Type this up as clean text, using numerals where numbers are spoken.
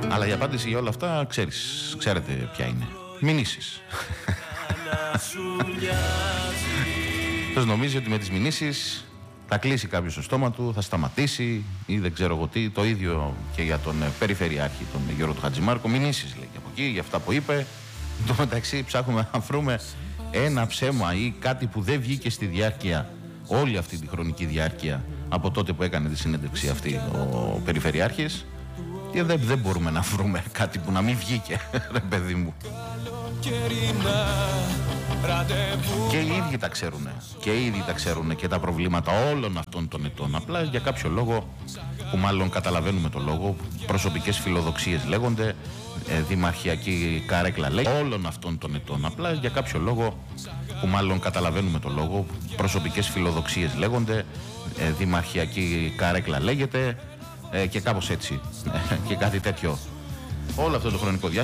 Αλλά η απάντηση για όλα αυτά ξέρετε ποια είναι. Μηνύσεις. Ποιος νομίζει ότι με τις μηνύσεις θα κλείσει κάποιος το στόμα του, θα σταματήσει ή δεν ξέρω εγώ τι. Το ίδιο και για τον Περιφερειάρχη, τον Γιώργο του Χατζημάρκο. Μηνύσεις λέει και από εκεί, για αυτά που είπε. Εν τω μεταξύ ψάχνουμε να βρούμε ένα ψέμα ή κάτι που δεν βγήκε στη διάρκεια, όλη αυτή τη χρονική διάρκεια, από τότε που έκανε τη συνέντευξη αυτή ο Περιφερειάρχης. Και δεν μπορούμε να βρούμε κάτι που να μην βγήκε, ρε παιδί μου. Και οι ίδιοι τα ξέρουν. Και οι ίδιοι τα ξέρουν και τα προβλήματα όλων αυτών των ετών. Απλά για κάποιο λόγο, που μάλλον καταλαβαίνουμε το λόγο, προσωπικές φιλοδοξίες λέγονται, δημαρχιακή καρέκλα λέγεται, όλων αυτών των ετών. Απλά για κάποιο λόγο, που μάλλον καταλαβαίνουμε το λόγο, προσωπικές φιλοδοξίες λέγονται, δημαρχιακή καρέκλα λέγεται, και κάπως έτσι και κάτι τέτοιο. Όλο αυτό το χρονικό διάστημα